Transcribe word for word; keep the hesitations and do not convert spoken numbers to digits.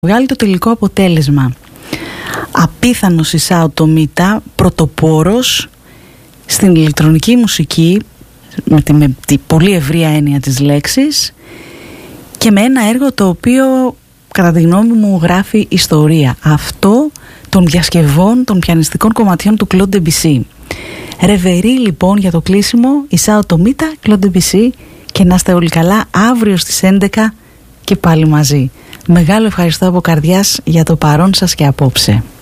βγάλει το τελικό αποτέλεσμα. Απίθανος Ισάο Τομίτα, πρωτοπόρος στην ηλεκτρονική μουσική με τη, με τη πολύ ευρία έννοια της λέξης και με ένα έργο το οποίο κατά τη γνώμη μου γράφει ιστορία, αυτό των διασκευών των πιανιστικών κομματιών του Claude Debussy. Ρεβερί λοιπόν για το κλείσιμο, Ισάο Τομίτα, Claude Debussy, και να είστε όλοι καλά αύριο στις έντεκα και πάλι μαζί. Μεγάλο ευχαριστώ από καρδιάς για το παρόν σας και απόψε.